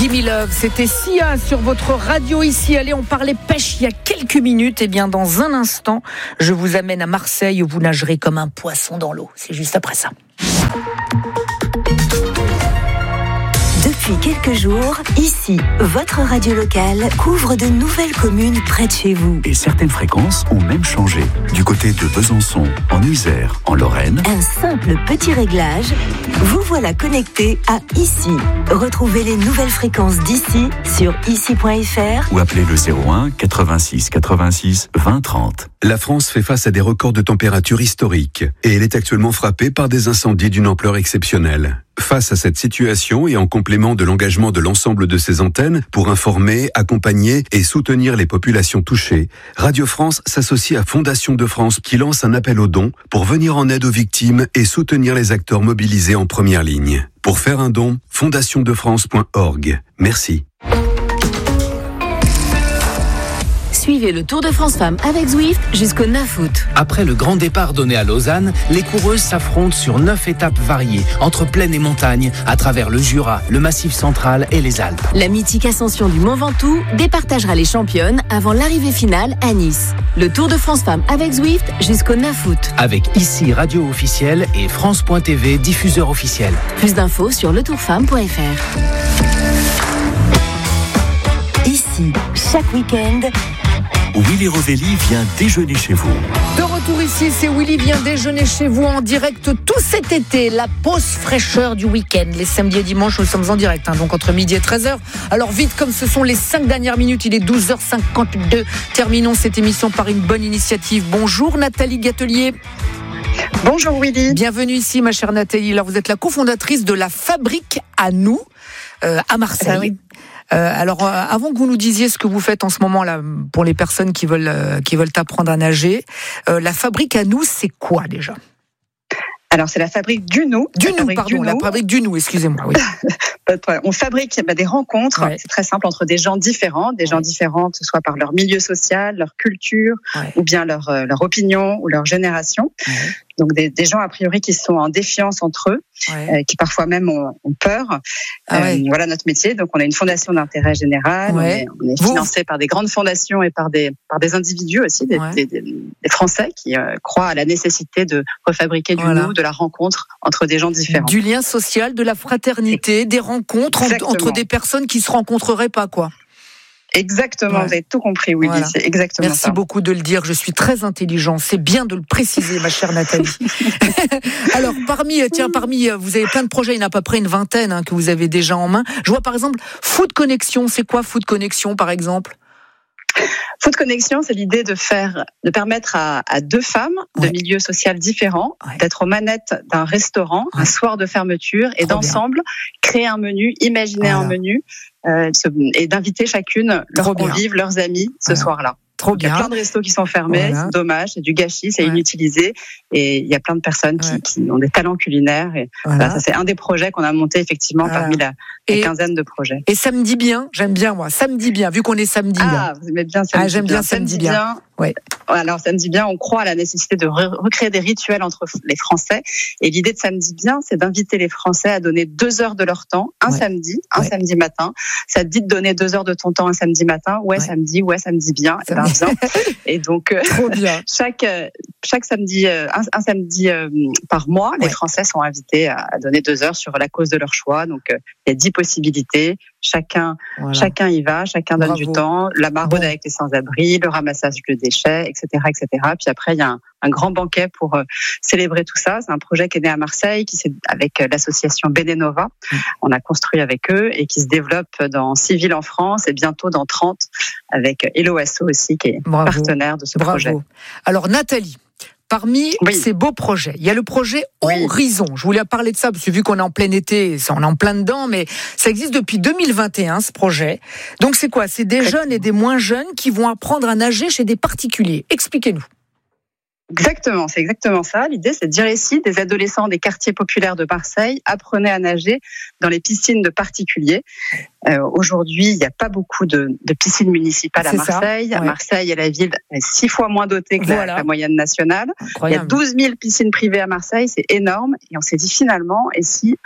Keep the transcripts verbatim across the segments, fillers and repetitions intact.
Gimme Love, c'était Sia sur votre radio ici. Allez, on parlait pêche il y a quelques minutes. Et bien, dans un instant, je vous amène à Marseille où vous nagerez comme un poisson dans l'eau. C'est juste après ça. Depuis quelques jours, ici, votre radio locale couvre de nouvelles communes près de chez vous. Et certaines fréquences ont même changé. Du côté de Besançon, en Isère, en Lorraine. Un simple petit réglage, vous voilà connecté à Ici. Retrouvez les nouvelles fréquences d'ici sur ici point f r ou appelez le zéro un quatre-vingt-six quatre-vingt-six vingt trente. La France fait face à des records de température historiques et elle est actuellement frappée par des incendies d'une ampleur exceptionnelle. Face à cette situation et en complément de l'engagement de l'ensemble de ses antennes pour informer, accompagner et soutenir les populations touchées, Radio France s'associe à Fondation de France qui lance un appel aux dons pour venir en aide aux victimes et soutenir les acteurs mobilisés en première ligne. Pour faire un don, fondation de france point org. Merci. Suivez le Tour de France Femmes avec Zwift jusqu'au neuf août. Après le grand départ donné à Lausanne, les coureuses s'affrontent sur neuf étapes variées, entre plaine et montagne, à travers le Jura, le Massif central et les Alpes. La mythique ascension du Mont Ventoux départagera les championnes avant l'arrivée finale à Nice. Le Tour de France Femmes avec Zwift jusqu'au neuf août. Avec Ici Radio officielle et France point T V diffuseur officiel. Plus d'infos sur le tour femme point f r. Ici, chaque week-end, Willy Rovelli vient déjeuner chez vous. De retour ici, c'est Willy vient déjeuner chez vous en direct tout cet été. La pause fraîcheur du week-end. Les samedis et dimanches, nous sommes en direct, hein, donc entre midi et treize heures. Alors vite, comme ce sont les cinq dernières minutes, il est douze heures cinquante-deux. Terminons cette émission par une bonne initiative. Bonjour Nathalie Gatelier. Bonjour Willy. Bienvenue ici ma chère Nathalie. Alors vous êtes la cofondatrice de la Fabrique à nous, euh, à Marseille. Ah oui. Euh, alors, euh, avant que vous nous disiez ce que vous faites en ce moment-là, pour les personnes qui veulent euh, qui veulent apprendre à nager, euh, la fabrique à nous, c'est quoi déjà ? Alors, c'est la fabrique du nous. Du nous, pardon, du la nous. fabrique du nous, excusez-moi. Oui. On fabrique bah, des rencontres, ouais. C'est très simple, entre des gens différents, des ouais. gens différents, que ce soit par leur milieu social, leur culture, ouais. ou bien leur, euh, leur opinion ou leur génération. Ouais. Donc des, des gens a priori qui sont en défiance entre eux, ouais. euh, qui parfois même ont, ont peur. Ah ouais. euh, voilà notre métier. Donc on a une fondation d'intérêt général. Ouais. On est, on est financé Vous... par des grandes fondations et par des par des individus aussi, des, ouais. des, des, des Français qui euh, croient à la nécessité de refabriquer du voilà. nous, de la rencontre entre des gens différents. Du lien social, de la fraternité, des rencontres entre, entre des personnes qui se rencontreraient pas, quoi. Exactement, ouais. Vous avez tout compris, Willy, voilà. C'est exactement Merci ça. Merci beaucoup de le dire, je suis très intelligent, c'est bien de le préciser, ma chère Nathalie. Alors, parmi, tiens, parmi, vous avez plein de projets, il y en a à peu près une vingtaine hein, que vous avez déjà en main. Je vois par exemple Food Connection, c'est quoi Food Connection par exemple ? Food Connection, c'est l'idée de faire, de permettre à, à deux femmes ouais. de milieux sociaux différents ouais. d'être aux manettes d'un restaurant ouais. un soir de fermeture et Trop d'ensemble bien. créer un menu, imaginer voilà. un menu euh, et d'inviter chacune leurs convives, leurs amis ce voilà. soir-là. Trop bien. Il y a plein de restos qui sont fermés, voilà. c'est dommage, c'est du gâchis, c'est ouais. inutilisé. Et il y a plein de personnes qui, ouais. qui ont des talents culinaires. Et voilà. Voilà, ça, c'est un des projets qu'on a monté effectivement voilà. parmi la, la quinzaine de projets. Et samedi bien, j'aime bien moi, samedi bien, vu qu'on est samedi. Ah, là. vous aimez bien samedi Ah, j'aime bien, bien samedi bien. bien. Ouais. Alors samedi bien, on croit à la nécessité de re- recréer des rituels entre les Français. Et l'idée de samedi bien, c'est d'inviter les Français à donner deux heures de leur temps, un ouais. samedi, un ouais. samedi matin. Ça te dit de donner deux heures de ton temps un samedi matin, ouais, ouais. samedi, ouais, samedi bien, et ben bien. Et donc euh, Trop bien. chaque euh, chaque samedi, euh, un, un samedi euh, par mois, ouais. les Français sont invités à, à donner deux heures sur la cause de leur choix. Donc euh, il y a dix possibilités. Chacun, voilà. chacun y va, chacun donne Bravo. du temps. La maraude bon. avec les sans-abri, le ramassage de déchets, et cetera, et cetera. Puis après, il y a un, un grand banquet pour euh, célébrer tout ça. C'est un projet qui est né à Marseille, qui c'est avec euh, l'association Benenova. Mmh. On a construit avec eux et qui se développe dans six villes en France et bientôt dans trente avec Hello Asso aussi, qui est Bravo. partenaire de ce Bravo. projet. Alors Nathalie. Parmi oui. ces beaux projets, il y a le projet oui. Horizon. Je voulais parler de ça parce que vu qu'on est en plein été, on est en plein dedans, mais ça existe depuis deux mille vingt et un ce projet. Donc c'est quoi ? C'est des Exactement. jeunes et des moins jeunes qui vont apprendre à nager chez des particuliers. Expliquez-nous. Exactement, c'est exactement ça. L'idée, c'est de dire ici, des adolescents des quartiers populaires de Marseille apprenaient à nager dans les piscines de particuliers. Euh, aujourd'hui, il n'y a pas beaucoup de, de piscines municipales c'est à Marseille. Ça, ouais. Marseille est la ville six fois moins dotée que voilà. la, la moyenne nationale. Incroyable. Il y a douze mille piscines privées à Marseille, c'est énorme. Et on s'est dit finalement, et si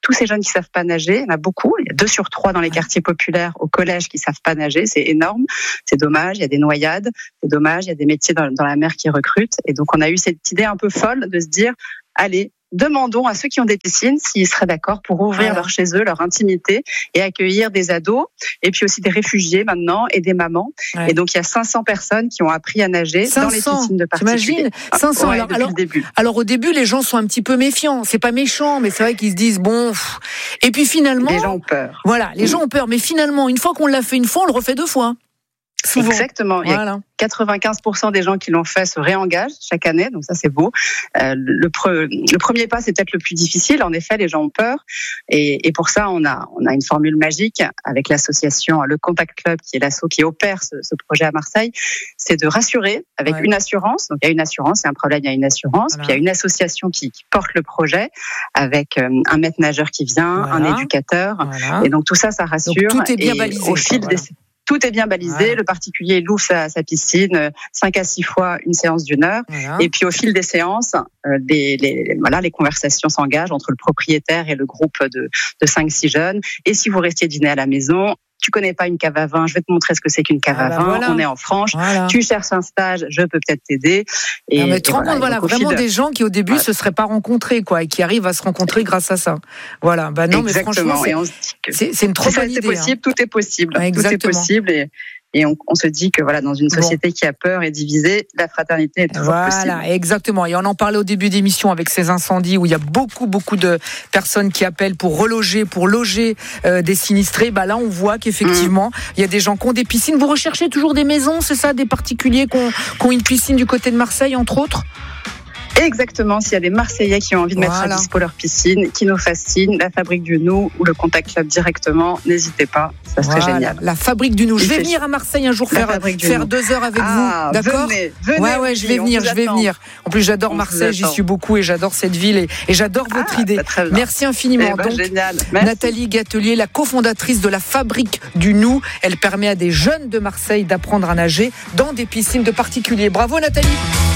tous ces jeunes qui savent pas nager, il y en a beaucoup, il y a deux sur trois dans les quartiers populaires au collège qui savent pas nager, c'est énorme, c'est dommage, il y a des noyades, c'est dommage, il y a des métiers dans, dans la mer qui recrutent. Et donc on a eu cette idée un peu folle de se dire, allez, demandons à ceux qui ont des piscines s'ils seraient d'accord pour ouvrir voilà. leur chez eux, leur intimité et accueillir des ados et puis aussi des réfugiés maintenant et des mamans. Ouais. Et donc il y a cinq cents personnes qui ont appris à nager cinq cents, dans les piscines de particuliers. T'imagines cinq cents. Ouais, alors, depuis alors, le début. alors au début les gens sont un petit peu méfiants. C'est pas méchant, mais c'est vrai qu'ils se disent bon. Pff. Et puis finalement, les gens ont peur. Voilà, les mmh. gens ont peur. Mais finalement, une fois qu'on l'a fait une fois, on le refait deux fois. Souvent. Exactement. Il y a quatre-vingt-quinze pour cent des gens qui l'ont fait se réengagent chaque année, donc ça c'est beau. Euh, le, pre, le premier pas c'est peut-être le plus difficile. En effet, les gens ont peur, et, et pour ça on a on a une formule magique avec l'association Le Contact Club, qui est l'asso qui opère ce, ce projet à Marseille. C'est de rassurer avec ouais. une assurance. Donc il y a une assurance, c'est un problème, il y a une assurance. Voilà. Puis il y a une association qui, qui porte le projet avec euh, un maître nageur qui vient, voilà. un éducateur, voilà. et donc tout ça, ça rassure. Donc, tout est bien balisé. Au fil voilà. des Tout est bien balisé. Voilà. Le particulier loue sa, sa piscine cinq à six fois une séance d'une heure. Voilà. Et puis au fil des séances, euh, les, les, voilà, les conversations s'engagent entre le propriétaire et le groupe de, de cinq six jeunes. Et si vous restiez dîner à la maison, tu connais pas une cave à vin, je vais te montrer ce que c'est qu'une cave ah bah à vin. Voilà. On est en Franche. Voilà. Tu cherches un stage, je peux peut-être t'aider. Et, non, mais tu te rends compte, voilà, vraiment de... des gens qui au début ouais. se seraient pas rencontrés, quoi, et qui arrivent à se rencontrer grâce à ça. Voilà. Bah non, exactement. mais franchement, c'est, et on se dit que c'est, c'est une trop bonne idée. C'est possible, hein. tout est possible. Ouais, tout est possible. Et... Et on, on se dit que voilà, dans une société bon. qui a peur et divisée, la fraternité est toujours voilà, possible. Voilà, exactement. Et on en parlait au début d'émission avec ces incendies où il y a beaucoup, beaucoup de personnes qui appellent pour reloger, pour loger euh, des sinistrés. Bah là, on voit qu'effectivement, mmh. il y a des gens qui ont des piscines. Vous recherchez toujours des maisons, c'est ça, des particuliers qui ont, qui ont une piscine du côté de Marseille, entre autres ? Exactement, s'il y a des Marseillais qui ont envie de voilà. mettre à dispo leur piscine, qui nous fascinent, la Fabrique du Nou ou le Contact Club directement, n'hésitez pas, ça serait voilà. génial. La Fabrique du Nou, je vais venir à Marseille un jour faire, faire deux heures avec ah, vous, d'accord ? Venez, venez. Ouais, ouais, je vais venir, je vais attend. venir. En plus, j'adore on Marseille, j'y suis beaucoup et j'adore cette ville et, et j'adore votre ah, idée. Merci infiniment. Eh ben, Donc, génial. Nathalie Gatelier, la cofondatrice de la Fabrique du Nou, elle permet à des jeunes de Marseille d'apprendre à nager dans des piscines de particuliers. Bravo Nathalie.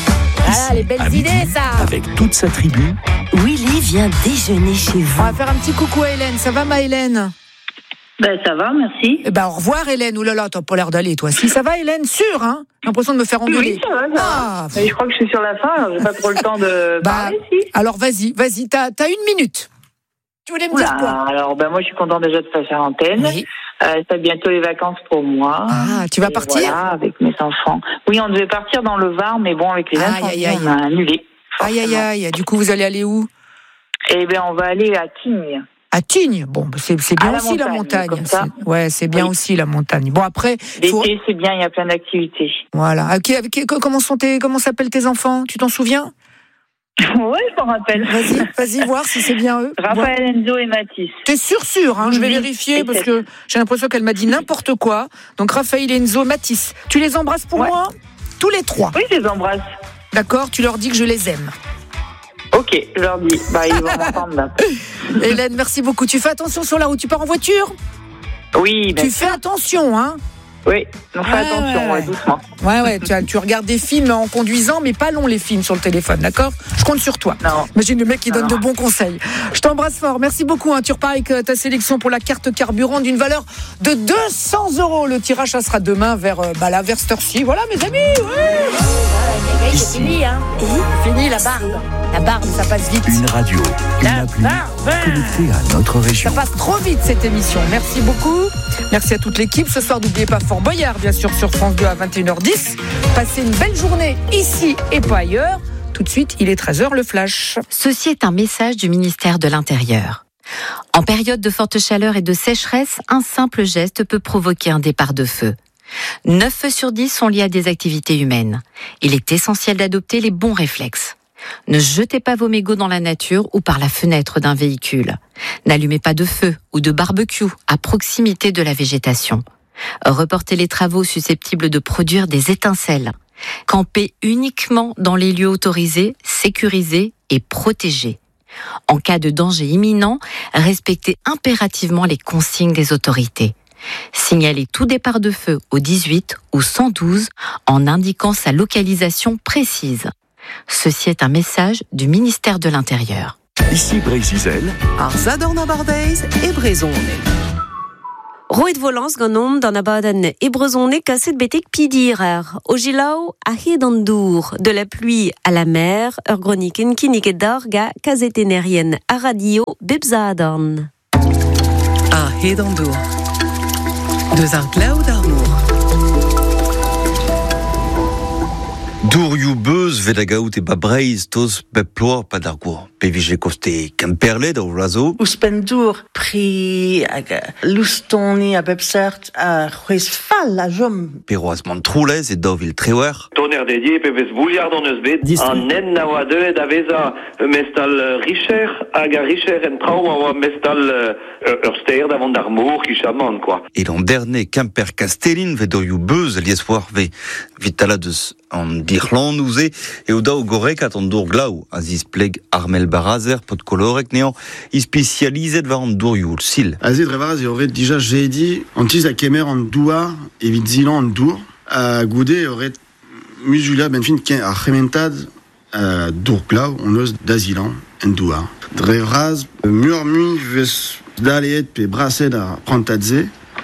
Ah, les belles idées, ça. Avec toute sa tribu, Willy vient déjeuner chez vous. On va faire un petit coucou à Hélène. Ça va, ma Hélène ? Ben, ça va, merci. Eh ben, au revoir, Hélène. Ouh là là, t'as pas l'air d'aller, toi. Si, ça va, Hélène ? Sûr, hein ? J'ai l'impression de me faire engueuler. Oui, ça va, ça ah, va. Mais je crois que je suis sur la fin, alors j'ai pas trop le temps de bah, parler, si. Alors, vas-y, vas-y, t'as, t'as une minute. Tu voulais me Oula, dire quoi ? Alors, ben, moi, je suis contente déjà de passer à l'antenne. Oui. Euh, c'est bientôt les vacances pour moi. Ah, tu vas et partir ? Voilà, avec mes enfants. Oui, on devait partir dans le Var, mais bon, avec les incendies, on a annulé. Aïe, aïe, aïe. Du coup, vous allez aller où ? Eh bien, on va aller à Tignes. À Tignes, bon, c'est, c'est bien la aussi montagne, la montagne. C'est, ouais, c'est bien oui. aussi la montagne. Bon, après. L'été, faut... c'est bien, il y a plein d'activités. Voilà. Okay, okay, comment, sont tes, comment s'appellent tes enfants ? Tu t'en souviens ? Ouais, je m'en rappelle. Vas-y, vas-y, voir si c'est bien eux. Raphaël, Enzo et Mathis. T'es sûr, sûr, hein, je vais vérifier parce que j'ai l'impression qu'elle m'a dit n'importe quoi. Donc, Raphaël, Enzo, Mathis. Tu les embrasses pour ouais. moi ? Tous les trois. Oui, je les embrasse. D'accord, tu leur dis que je les aime. Ok, je leur dis. Bah, ils vont m'entendre là. Hélène, merci beaucoup. Tu fais attention sur la route. Tu pars en voiture ? Oui, bien Tu sûr. fais attention, hein ? Oui, on fait ouais, attention, ouais, ouais, doucement. Ouais, ouais, tu, tu regardes des films en conduisant, mais pas long les films sur le téléphone, d'accord ? Je compte sur toi. Non. Imagine le mec qui donne non. de bons conseils. Je t'embrasse fort, merci beaucoup. Hein. Tu repars avec ta sélection pour la carte carburant d'une valeur de deux cents euros. Le tirage, ça sera demain vers, bah, là, vers cette heure-ci. Voilà, mes amis. Ouais. C'est fini, hein ? Fini la barbe. La barbe, ça passe vite. Une radio, une la appli barbe. connectée à notre région. Ça passe trop vite cette émission. Merci beaucoup. Merci à toute l'équipe. Ce soir, n'oubliez pas Fort Boyard, bien sûr, sur France deux à vingt et une heures dix. Passez une belle journée ici et pas ailleurs. Tout de suite, il est treize heures, le flash. Ceci est un message du ministère de l'Intérieur. En période de forte chaleur et de sécheresse, un simple geste peut provoquer un départ de feu. neuf feux sur dix sont liés à des activités humaines. Il est essentiel d'adopter les bons réflexes. Ne jetez pas vos mégots dans la nature ou par la fenêtre d'un véhicule. N'allumez pas de feu ou de barbecue à proximité de la végétation. Reportez les travaux susceptibles de produire des étincelles. Campez uniquement dans les lieux autorisés, sécurisés et protégés. En cas de danger imminent, respectez impérativement les consignes des autorités. Signalez tout départ de feu au dix-huit ou cent douze en indiquant sa localisation précise. Ceci est un message du ministère de l'Intérieur. Ici Brézizel. Ar Zadorn Bardeiz et Brezonne. Roet volans ganom d'an abaden e brezonne kaset betek pidirer. O gilau a hed an dour, de la pluie à la mer, ur groniken kinniket dar ga kazetenerien a radio bep Zadorn. A hed an dour. Deus ar glav d'ar mour. Dourioù beuz vet a gaout e babreiz toz bep ploar pa d'ar gour. Pe vije koste kemperlet o vlazo. Ouspen dour pri hag loustoni a bep sert a c'hwez fall a jom. Pe roaz man troulez e dovil trewer. Toner dedié pe vez bouliard an eus bet. An nen na oa deuet a veza mestal richer hag a richer en traoù a oa mestal ur stêr davant d'ar mour ki chamant, quoi. Et l'an dernier Kemper Castellin vet dourioù beuz lies war ve vitala deus an dirland ouze e o daou gorek at an dour glaou a zis pleg Armel Barazer pot kolorek nean i spécializet war an dourioù sil. A zet revaraz e oret dija jeudi an tiz a kemer an douar evit zilan an dour a goude oret musula ben fin ken a rementad a dour glaou on eus da zilan en douar. Dre raz murmui vez daleet pe braset a prantadze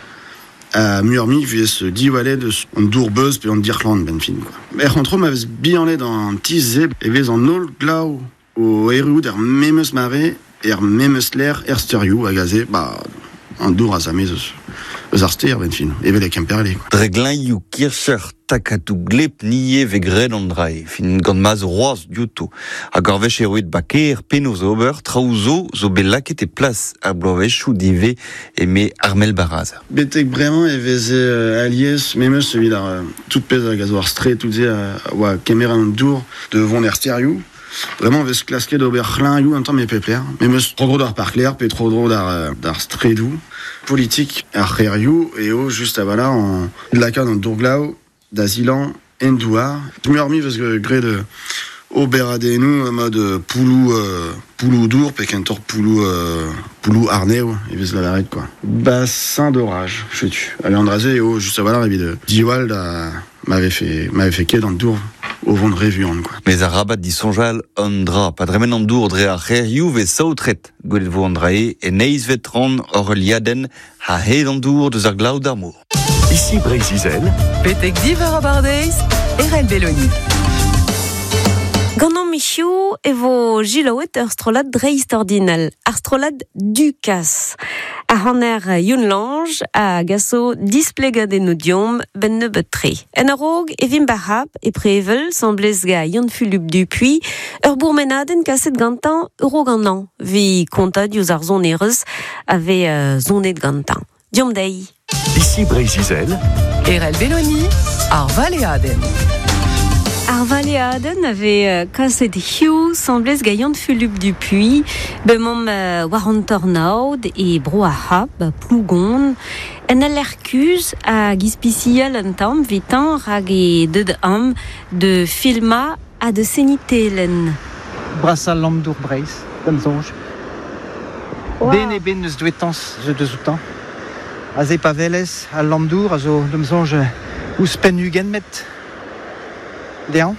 a murmi vez diwalet an dour beuz pe an dirland ben fin, quoi. Er c'hantro ma vez bianlet an tiz zeb e vez an ol glaou o erou der memeus mare er memeus l'air er sterioù a gaze ba an dour a zamez eus eus ar stêr ben fin e vel e kemperle. Dreglaioù kircher takatou glep nie ve gred an drai fin gant maz roaz dioto a gorvech eruet baker penoz ober traouzo zo belaket e plas a bloavechou dive e me Armel Barazer. Betek bremañ e veze euh, alies memeus evit ar euh, tout pez a gazo ar stre tout ze a oa kemer an dour devant er sterioù. Vraiment vez klasket d'ober c'hlañoù an tamm e pepler. Memeus tro dro d'ar parcler pe tro dro d'ar, d'ar stredou. Politik ar c'herioù e o just a bala an lakad an dour glaou da zilan en douar. Murmi vez gret de oberadenou en mode poulou euh, poulou dour pe kentor poulou euh, poulou arneo e vez la varet, quoi. Bassin d'orage, chetu. Allez andraze e o just a bala evit de diwal da m'avait fait m'avait fait ket an dour au vent de révion, quoi. Mais a rabat di sonjal an dra, pa dremen an dour dre a c'herioù ve saotret gwelet vo an drae e neiz vet ran or liaden ha hed an dour deus ar glaou d'ar mour. Ici Brézizel. Petek diver a bardeiz e Rel Belloni. Gant an michioù e vo gilaouet ur strolad dreistordinal, ar strolad dukas. A hanner youn lange a gaso displegadenodium ben nebeut tre. En a rog e vim bahap e prevel semblez ga yon fulup dupuy ur bourmenaden kaset gantan euro gantan vi konta diouz ar zonerez ave uh, zonet gantan. Diom dei. Ici Brézizel. E Rel Belloni ar Valeaden. Ar Valeaden ave kaset hiou semblez ga yon fulup dupuy bemom uh, war an tornaoud e bro a hap plougon en alerkuz a gispicial an tamm vitan rag e deud am de filma a de senitelen. Brassal lamdour breiz, d'am zonj. Wow. Den e ben eus dwetans je deus outan. A ze pa velez al lamdour a zo d'am zonj ouspen ugen met dean.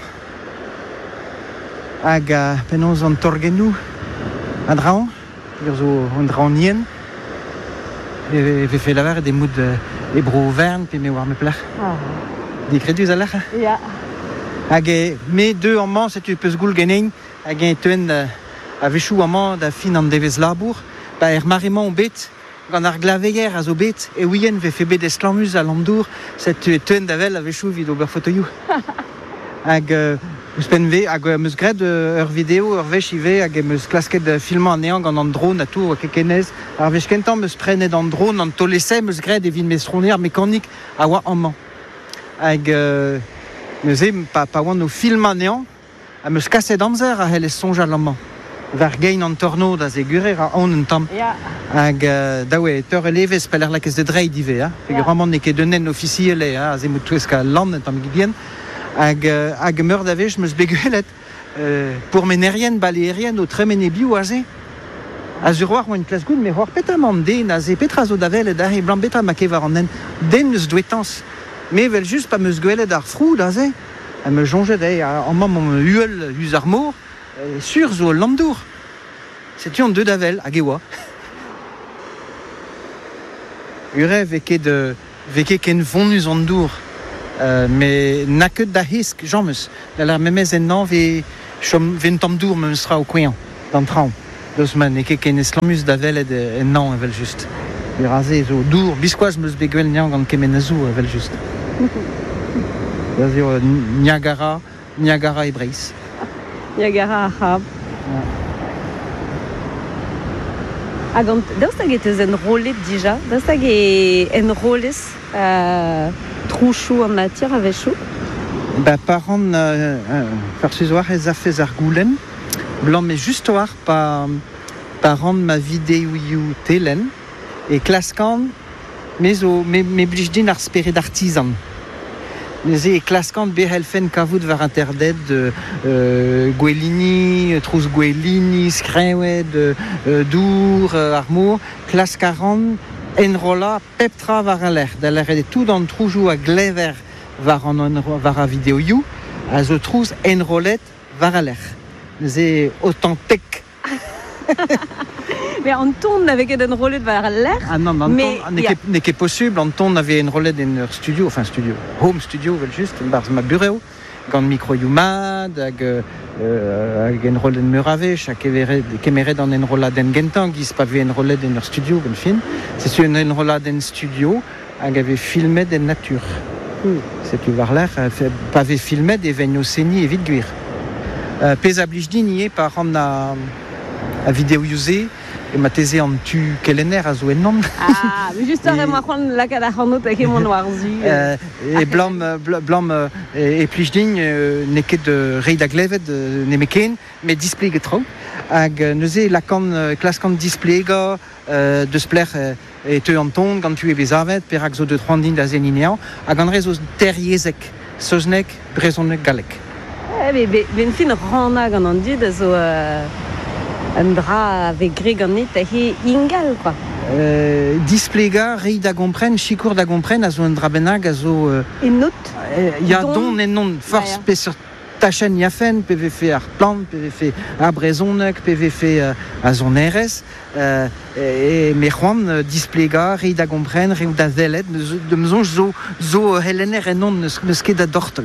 Hag a penoz an torgenou a draon, ur zo an draon nien. E ve fe lavar de moud e bro vern pe me war me plach. Ah. Di kredus a lach? Ya. Hag e me deux an man setu peus goul genein hag e teuen a vechou an man da fin an devez labour ba er marement o bet gant ar glaveier a zo bet e ouien ve fe bet esklamus a lamdour setu teuen davel a vechou vid ober fotoioù. Hag eus pen ve hag meus gred ur video ur vech ive hag meus klasket filman an eang gant an drone a tou a kekenez ar vech kentan meus prenet an drone an tolese meus gred evit meus roner mekanik a oa an man. Hag euh, meus e pa, pa oan o filman nean a meus kaset amzer a hel e sonjal an man. Var gein an torno da ze gurer a an un tamm. Ya. Hag uh, daoue, teur elevez peler lakez de dreid dive, ha? Feg ramant ne ket deunen officiele, ha? A ze mout toueska land en tamm gibien. Hag, uh, hag meur da vech meus beguelet euh, pour menerien baléerien o tremene biou a ze. A zur war oan klas goud, me war petamant den a ze petra zo davel et ar e blan betra ma ke var an nen. Den eus dwetans. Me vel just pa meus gwelet ar frou da ze. A me jonget e, an mam mon uel uz ar mor, sur zo lamdour. c'est un deux d'avel à Gewa. Ure veke de veke ken vonus an dour. Uh, mais n'a que da hisk jamus. La memez en nan ve chom ven tam dour me sera au coin dans traum. Dus man eke ken islamus d'avel et en nan evel juste. Il rasé zo dour bisquoise meus beguel niang an kemenazou evel juste. Yazio Niagara, Niagara et Brice. Niagara Ahab. Agant daoust hag eus enrolet dija, daoust hag enrolez euh, trouchou en nature avec chou. Bah par an euh, par ce soir ez a fez ar goulen, blanc mais juste war par par an ma vidéo you telen et klaskan mais au mais mais blijdin ar speret d'artisan. Les claskant behelfen kavout var interdet de euh, Guelini, Trous Guelini, Skrewed, euh, Dour, euh, Armour, claskaran, enrola, peptra var à l'air. D'aller et tout dans le troujou à glever var en var à vidéo you, à the trous enrolet var à l'air. Les authentique. Mais on tourne avec une roulette vers l'air. Ah non, non, mais n'est que possible. On tourne avec une roulette dans leur studio, enfin studio, home studio, juste, dans ma bureau, quand le micro yumad, avec avec une roulette de muravé, chaque caméra dans une roulette d'un gentang, qui se pas vu une roulette dans leur studio, ben film. C'est une une roulette d'un studio, avait filmé des natures. C'est tu voir l'air, pas avait filmé des vénocénies et vite guir. Pésablijdini par on a à vidéo usée. Et ma thèse en tu Kellener à Zouenon. Ah, mais juste après moi prendre la cadavre avec mon noirzi. Et blanc blanc et plijding n'est que de Reida Glevet de Nemeken, mais display trop. Ag neuze la can classe can display ga de spler et te Anton quand tu es besavet per axo de trondin da zeninéan ag an réseau terriezek soznek brezonek galek. Eh mais ben fin rana gan an dit zo un drap avec Greg en est ingal quoi. Euh, displéga rei da gompren chicour da gompren a zo un drabenag a zo et note il y a don et non force pe sur tachen yafen P V F ar plan P V F a brezonek P V F a zon R S euh, et me juan displéga rei da gompren rei da zelet de mezon zo zo helener et non neus ket da dortel.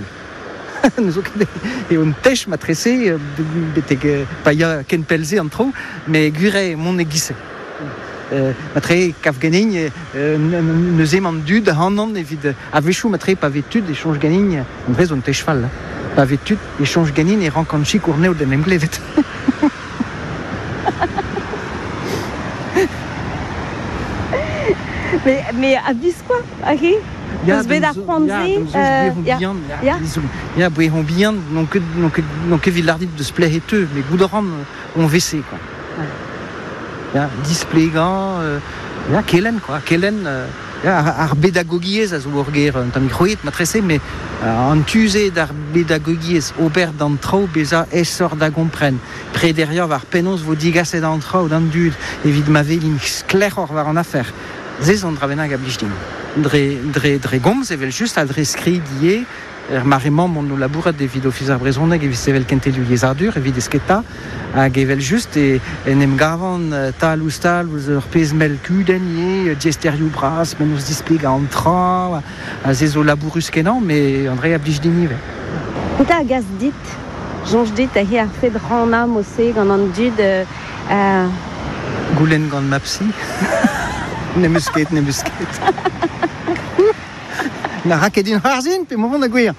Et on tèche m'a tressé pas ya ken pelze en trop mais gure mon éguissé m'a kaf ganin neuze mandud hanan evit avechou m'a pas vétude échange ganin en vrai on tèche cheval pas vétude échange ganin et rencontre courneo de même glevet. mais mais abis quoi ok. Ja, ja, bouillon bien, non que non que non que villardit de se plaire et mais goudoran on V C quoi. Ja, display gant, ja, Kellen quoi, Kellen, ja, ar pédagogies as worger un microït matressé, mais en tusé d'ar pédagogies aubert dans trop beza essor da comprenne. Près derrière var penos vos digas et dans trop dans dud, évid ma vélin clair or var en affaire. Zez on dravena gablichting. Dre dre dre goms evel just a dre skri die er marement mon no labourat de vid officer brezoneg evit sevel kentel liezardur evit esketa hag evel just e en em gavan tal ou tal vous ur pezmel kudenie diesteriou bras menos displeg an tra a zezo labourus kenan mais André ablijdini ve. Eta a gaz dit jonge dit a hi ar fet rana mose gant an dud euh Goulen gant mapsi. Ne musket, ne musket. Na rakedin harzin, pe moment de guir.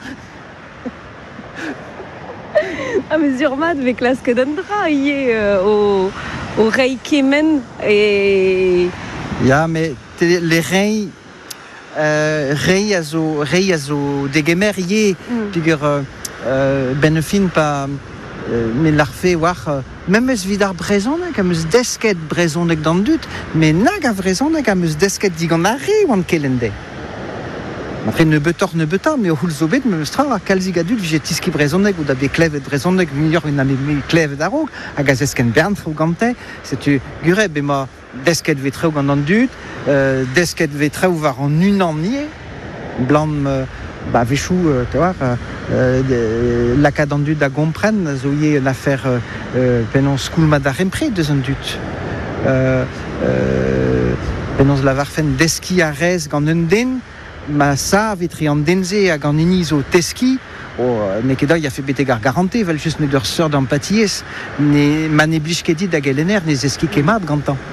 Ah mais Zurmad avec la skedendra yé au au rei kemen et ja mais les rei euh rei azo rei azo de gemer yé diger euh benefin pas mais l'arfé war même es vidar brezonek am eus desket brezonek dans dut mais nag a brezonek am eus desket digan arre wan kelende après ne betor ne beta mais hul zobet me stra kalzig adult vjetiski brezonek ou da be klevet brezonek meilleur une amie klevet darog a gazesken bern ou gante c'est tu gure be ma desket vetre ou dans dut desket vetre ou var en une an nier blanc bah Véchou, euh, tu vois, euh, la cadendu da Gompren, zoyé une affaire penon school madarem près de un dut. Penon la varfen deski a rez gant un den, ma sa vitri an denze a gant enizo teski. Oh, ne ket il a fait bete gar garanté, vel just ne d'ur seur d'empaties, ne ma ne blij ket dit da gelener, ne zeski kemat gantan.